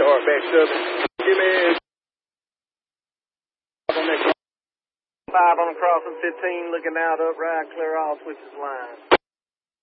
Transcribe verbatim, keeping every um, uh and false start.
start back seven. Give me on next five on the crossing, fifteen looking out, up right, clear off, switches line.